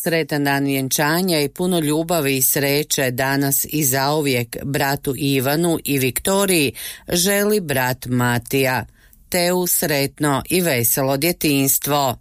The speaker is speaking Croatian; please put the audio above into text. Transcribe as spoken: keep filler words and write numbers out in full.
Sretan dan vjenčanja i puno ljubavi i sreće danas i zauvijek bratu Ivanu i Viktoriji želi brat Matija. Teu sretno i veselo djetinjstvo.